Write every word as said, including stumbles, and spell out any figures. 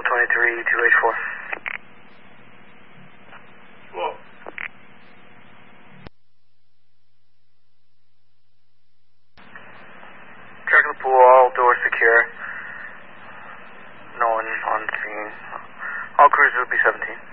twenty-three two eighty-four. Whoa. Checking the pool, all doors secure. No one on scene. All cruisers will be seventeen.